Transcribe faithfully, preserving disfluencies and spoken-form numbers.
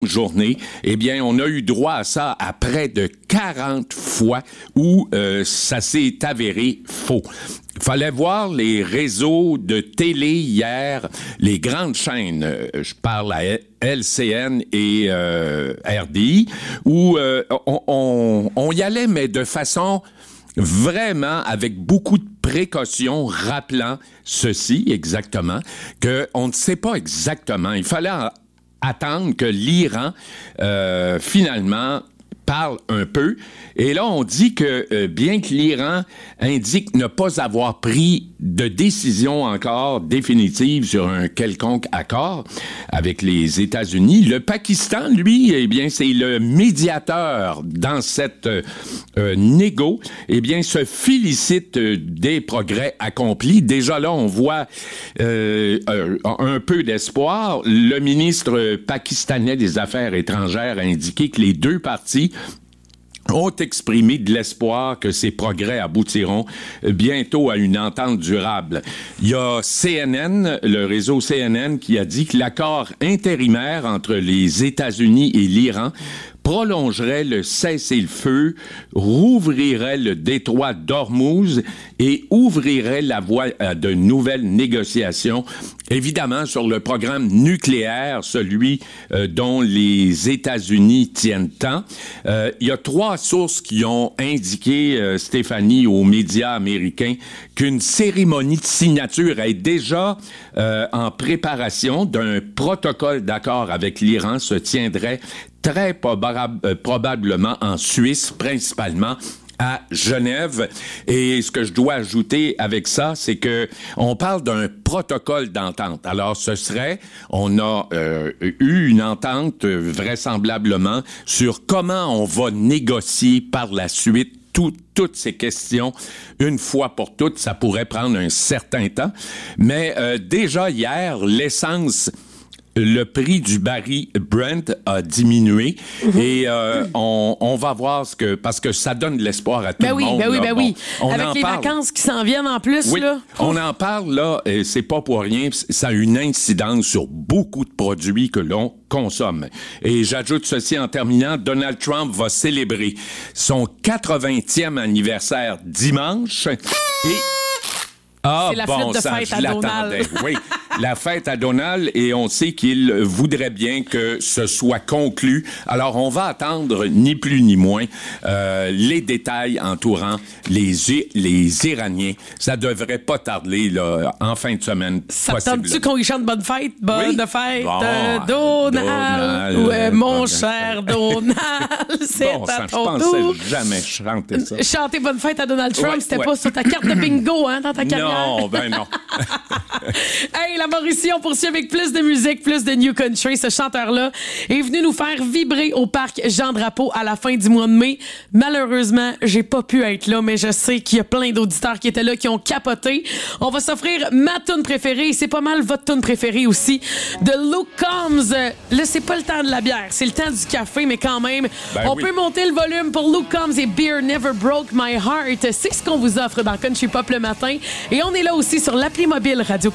journée, eh bien, on a eu droit à ça à près de quarante fois où euh, ça s'est avéré faux. Il fallait voir les réseaux de télé hier, les grandes chaînes, euh, je parle à L C N et euh, R D I, où euh, on, on, on y allait, mais de façon vraiment avec beaucoup de précautions, rappelant ceci exactement, qu'on ne sait pas exactement. Il fallait en, attendre que l'Iran, euh, finalement, parle un peu. Et là, on dit que euh, bien que l'Iran indique ne pas avoir pris de décision encore définitive sur un quelconque accord avec les États-Unis, le Pakistan, lui, eh bien, c'est le médiateur dans cette euh, euh, négo, eh bien, se félicite euh, des progrès accomplis. Déjà là, on voit euh, euh, un peu d'espoir. Le ministre pakistanais des Affaires étrangères a indiqué que les deux parties ont exprimé de l'espoir que ces progrès aboutiront bientôt à une entente durable. Il y a C N N, le réseau C N N, qui a dit que l'accord intérimaire entre les États-Unis et l'Iran prolongerait le cessez-le-feu, rouvrirait le détroit d'Ormuz et ouvrirait la voie à de nouvelles négociations, évidemment sur le programme nucléaire, celui euh, dont les États-Unis tiennent tant. Euh, il y a trois sources qui ont indiqué, euh, Stéphanie, aux médias américains, qu'une cérémonie de signature est déjà euh, en préparation d'un protocole d'accord avec l'Iran se tiendrait très probab- euh, probablement en Suisse, principalement à Genève. Et ce que je dois ajouter avec ça, c'est que on parle d'un protocole d'entente. Alors, ce serait, on a euh, eu une entente euh, vraisemblablement sur comment on va négocier par la suite Tout, toutes ces questions, une fois pour toutes. Ça pourrait prendre un certain temps. Mais euh, déjà hier, l'essence, le prix du baril Brent a diminué mm-hmm. et euh, on, on va voir ce que... Parce que ça donne de l'espoir à tout ben le oui, monde. Ben oui, ben bon, oui, on avec en les parle. Vacances qui s'en viennent en plus. Oui, là. on en parle, là, et c'est pas pour rien. Ça a une incidence sur beaucoup de produits que l'on consomme. Et j'ajoute ceci en terminant, Donald Trump va célébrer son quatre-vingtième anniversaire dimanche et... Ah, c'est la bon fête de sang, fête je à l'attendais. Donald. Oui, la fête à Donald, et on sait qu'il voudrait bien que ce soit conclu. Alors, on va attendre, ni plus ni moins, euh, les détails entourant les, les Iraniens. Ça devrait pas tarder, là, en fin de semaine. Ça te tente-tu qu'on y chante bonne fête? Bonne oui? fête, bon, euh, Donald. Donald. Ouais, mon bonne cher fête. Donald, c'est bon, à ça, ton je tour. pensais jamais chanter ça. Chanter bonne fête à Donald Trump, ouais, c'était ouais. pas sur ta carte de bingo, hein, dans ta carrière. Non, ben non. Hey, la Mauricie, on poursuit avec plus de musique, plus de New Country. Ce chanteur-là est venu nous faire vibrer au parc Jean-Drapeau à la fin du mois de mai. Malheureusement, j'ai pas pu être là, mais je sais qu'il y a plein d'auditeurs qui étaient là, qui ont capoté. On va s'offrir ma toune préférée, et c'est pas mal votre toune préférée aussi, de Luke Combs. Là, c'est pas le temps de la bière, c'est le temps du café, mais quand même, ben on oui. peut monter le volume pour Luke Combs et Beer Never Broke My Heart. C'est ce qu'on vous offre dans Country Pop le matin. Et on est là aussi sur l'appli mobile Radio